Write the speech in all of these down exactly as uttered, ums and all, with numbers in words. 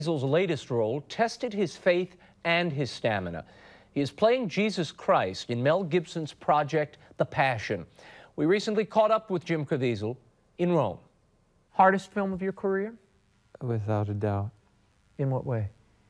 Caviezel's latest role tested his faith and his stamina. He is playing Jesus Christ in Mel Gibson's project, The Passion. We recently caught up with Jim Caviezel in Rome. Hardest film of your career? Without a doubt. In what way?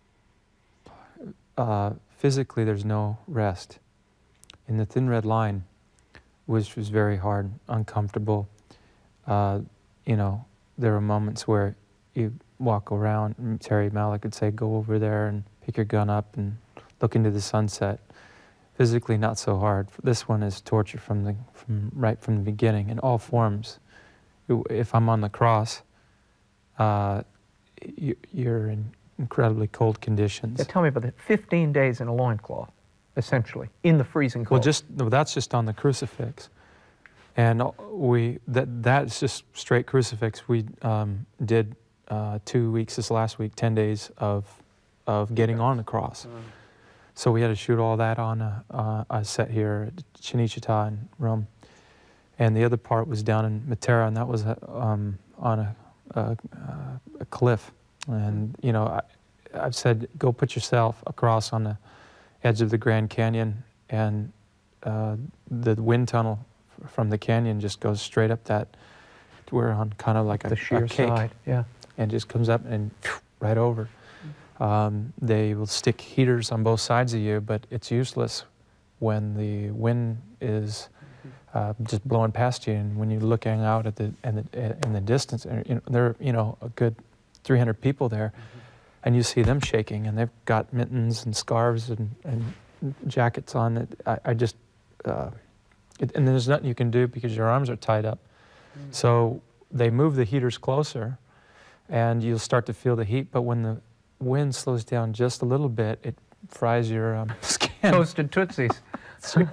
Uh, physically, there's no rest. In The Thin Red Line, which was very hard, uncomfortable, uh, you know, there were moments where you walk around, and Terry Malick would say, go over there and pick your gun up and look into the sunset. Physically, not so hard. This one is torture from the from right from the beginning in all forms. If I'm on the cross, uh, you, you're in incredibly cold conditions. Yeah, tell me about that. fifteen days in a loincloth, essentially, in the freezing cold. Well, just no, that's just on the crucifix, and we that that's just straight crucifix. We um, did uh, two weeks this last week, ten days of of getting on the cross. Mm. So we had to shoot all that on a, uh, a set here at Cinecittà in Rome, and the other part was down in Matera, and that was um, on a, a, a cliff. And you know, I, I've said, go put yourself across on the edge of the Grand Canyon, and uh, the wind tunnel from the canyon just goes straight up that. We're on kind of like a, the sheer a cake, side, yeah, and just comes up and right over. Um, they will stick heaters on both sides of you, but it's useless when the wind is uh, just blowing past you, and when you're looking out at the in the, in the distance, and you know, there are you know a good three hundred people there, mm-hmm. and you see them shaking, and they've got mittens and scarves and, and jackets on. It, I, I just uh, it, and there's nothing you can do because your arms are tied up. Mm-hmm. So they move the heaters closer, and you'll start to feel the heat. But when the wind slows down just a little bit, it fries your um, skin. Toasted Tootsies. so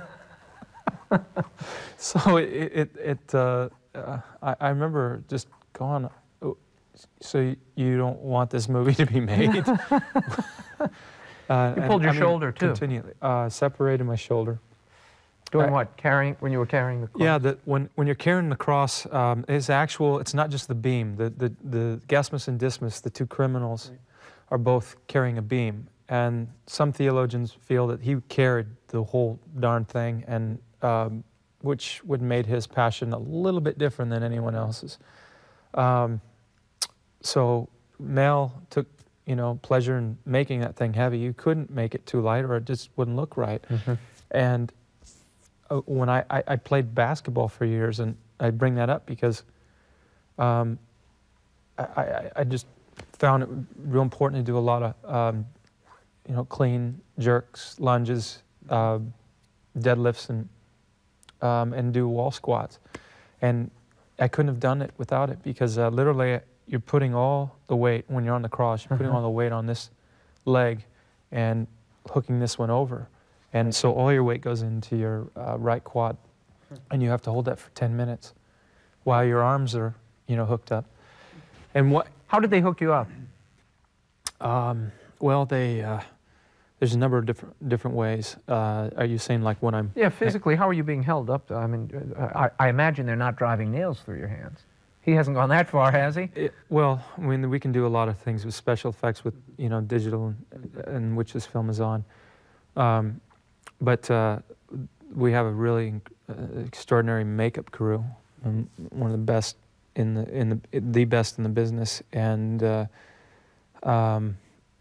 so it, it, it uh, uh, I, I remember just going, oh, so you don't want this movie to be made? uh, you pulled your I shoulder, mean, too. Continually. Uh, separated my shoulder. Doing I, what? Carrying, when you were carrying the cross? Yeah, the, when, when you're carrying the cross, um, it's actual, it's not just the beam. The, the, the Gasmus and Dismas, the two criminals, right, are both carrying a beam, and some theologians feel that he carried the whole darn thing, and um, which would made his passion a little bit different than anyone else's. Um, so Mel took, you know, pleasure in making that thing heavy. You couldn't make it too light, or it just wouldn't look right. Mm-hmm. And uh, when I, I, I played basketball for years, and I bring that up because um, I, I, I just found it real important to do a lot of, um, you know, clean jerks, lunges, uh, deadlifts, and um, and do wall squats. And I couldn't have done it without it, because uh, literally you're putting all the weight, when you're on the cross, you're putting uh-huh. all the weight on this leg and hooking this one over. And so all your weight goes into your uh, right quad, and you have to hold that for ten minutes while your arms are, you know, hooked up. And what? How did they hook you up? Um, well, they, uh, there's a number of different different ways. Uh, are you saying like when I'm... Yeah, physically, how are you being held up? I mean, I, I imagine they're not driving nails through your hands. He hasn't gone that far, has he? It, well, I mean, we can do a lot of things with special effects, with, you know, digital, and, and which this film is on. Um, but uh, we have a really uh, extraordinary makeup crew, and one of the best in the in the the best in the business, and uh, um,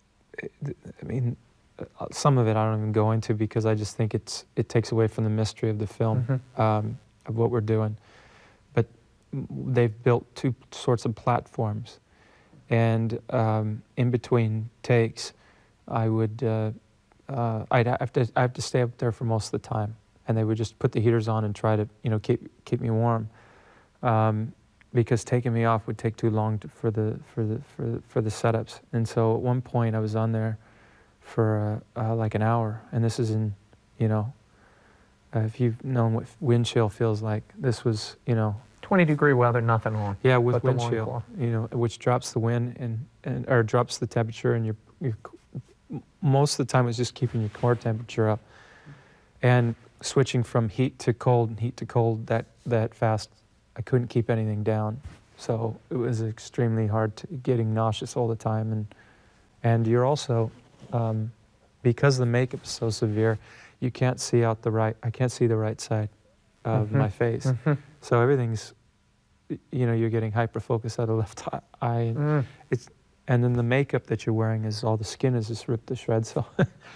I mean, some of it I don't even go into, because I just think it's it takes away from the mystery of the film, mm-hmm. um, of what we're doing. But they've built two sorts of platforms, and um, in between takes, I would uh, uh, I'd have to I have to stay up there for most of the time, and they would just put the heaters on and try to, you know, keep keep me warm. Um, because taking me off would take too long to, for the for the for the, for the setups. And so at one point I was on there for uh, uh, like an hour, and this is in, you know, uh, if you've known what wind chill feels like, this was, you know, twenty degree weather, nothing wrong. Yeah, with wind chill, you know, which drops the wind and and or drops the temperature, and you're, you're most of the time it's just keeping your core temperature up, and switching from heat to cold and heat to cold that that fast. I couldn't keep anything down, so it was extremely hard to getting nauseous all the time, and And you're also, um, because the makeup is so severe, you can't see out the right, I can't see the right side of Mm-hmm. my face. Mm-hmm. So everything's, you know, you're getting hyper-focused out of the left eye. Mm. It's, and then the makeup that you're wearing is, all the skin is just ripped to shreds. So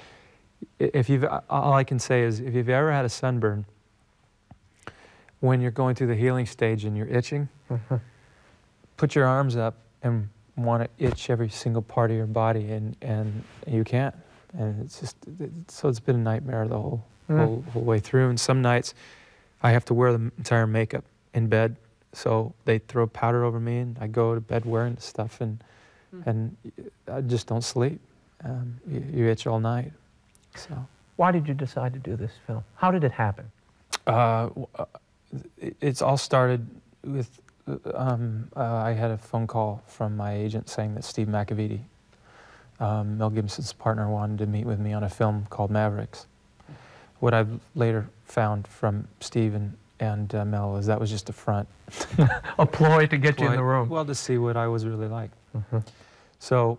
if you've, all I can say is, if you've ever had a sunburn, when you're going through the healing stage and you're itching, Mm-hmm. put your arms up and want to itch every single part of your body, and, and you can't. And it's just, it's, so it's been a nightmare the whole, Mm. whole, whole way through. And some nights I have to wear the entire makeup in bed. So they throw powder over me and I go to bed wearing the stuff, and, Mm. and I just don't sleep. Um, you, you itch all night. So. Why did you decide to do this film? How did it happen? Uh, it, it's all started with, um, uh, I had a phone call from my agent saying that Steve McAvity, um, Mel Gibson's partner, wanted to meet with me on a film called Mavericks. What I've later found from Steve and, and uh, Mel is that was just a front. A ploy to get Ploy, you in the room. Well, to see what I was really like. Mm-hmm. So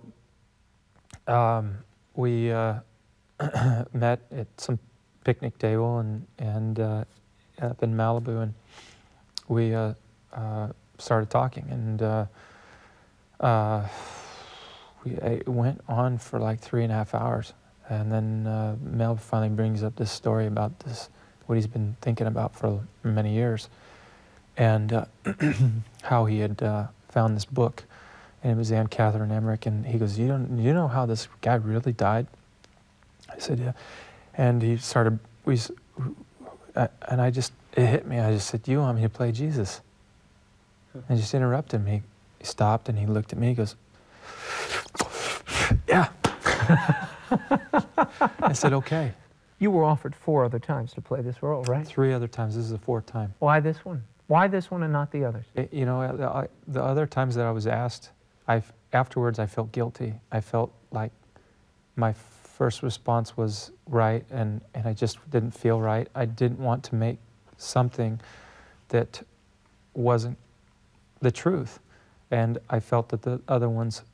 um, we uh, met at some picnic table and, and uh, up in Malibu, and we uh, uh, started talking, and uh, uh, we it went on for like three and a half hours. And then uh, Mel finally brings up this story about this, what he's been thinking about for many years, and uh, how he had uh, found this book, and it was Anne Catherine Emmerich, and he goes, "You don't, you know how this guy really died?" I said, "Yeah," and he started, we, uh, and I just, it hit me. I just said, "You want me to play Jesus?" And just interrupted him. He, he stopped and he looked at me. He goes, "Yeah." I said, "Okay." You were offered four other times to play this role, right? Three other times. This is the fourth time. Why this one? Why this one and not the others? It, you know, the, I, the other times that I was asked, I afterwards I felt guilty. I felt like my first response was right, and, and I just didn't feel right. I didn't want to make something that wasn't the truth, and I felt that the other ones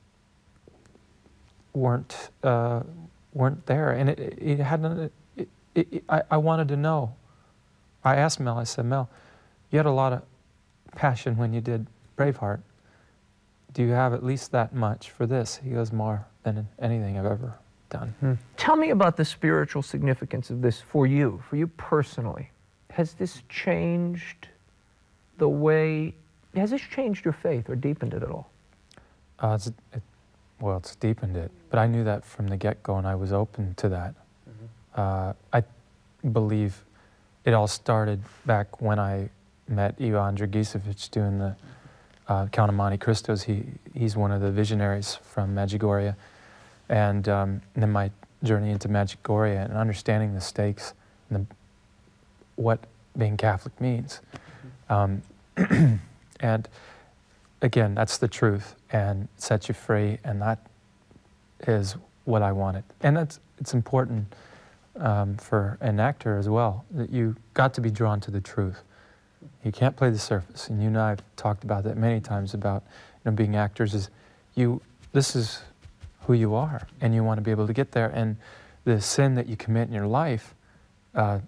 weren't uh, weren't there, and it, it hadn't. It, it, it, I, I wanted to know. I asked Mel. I said, "Mel, you had a lot of passion when you did Braveheart. Do you have at least that much for this?" He goes, "More than anything I've ever done." Hmm. Tell me about the spiritual significance of this for you, for you personally. Has this changed the way? Has this changed your faith or deepened it at all? Uh, it's, it, well, it's deepened it, but I knew that from the get-go, and I was open to that. Mm-hmm. uh, I believe it all started back when I met Ivan Dragicevic doing the uh, Count of Monte Cristos. He, he's one of the visionaries from Medjugorje. And, um, and then my journey into Medjugorje and understanding the stakes and the, what being Catholic means. Um, and again, that's the truth, and it sets you free, and that is what I wanted. And that's, it's important um, for an actor as well, that you got to be drawn to the truth. You can't play the surface, and you and I have talked about that many times about, you know, being actors is you, this is who you are, and you want to be able to get there, and the sin that you commit in your life uh,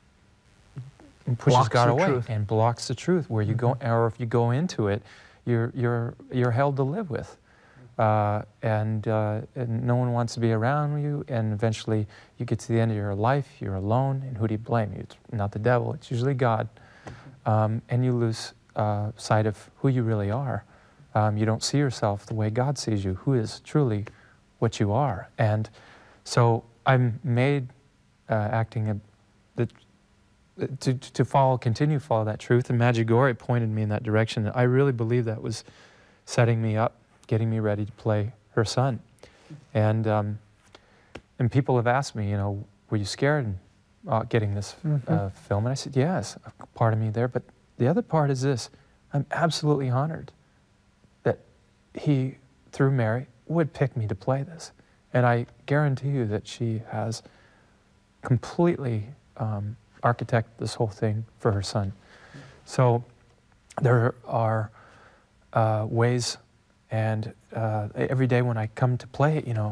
pushes Blocks God the away truth. and blocks the truth, where you Mm-hmm. go, or if you go into it, you're, you're, you're held to live with. Uh, and, uh, and no one wants to be around you, and eventually you get to the end of your life, you're alone, and who do you blame? It's not the devil, it's usually God. Um, and you lose uh, sight of who you really are. Um, you don't see yourself the way God sees you, who is truly what you are. And so I'm made uh, acting a, the, to, to follow, continue to follow that truth, and Medjugorje pointed me in that direction. I really believe that was setting me up, getting me ready to play her son. And, um, and people have asked me, you know, were you scared uh, getting this Mm-hmm. uh, film? And I said, yes, a part of me there. But the other part is this: I'm absolutely honored that he, through Mary, would pick me to play this. And I guarantee you that she has completely um, architected this whole thing for her son. So there are uh, ways, and uh, every day when I come to play it, you know,